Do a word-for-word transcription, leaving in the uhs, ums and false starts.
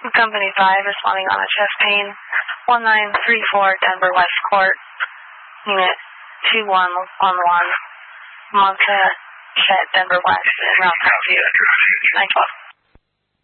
Company five responding on a chest pain. one nine three four Denver West Court. Unit two one one one. Monta, Chet, Denver West, and Route two. nine twelve.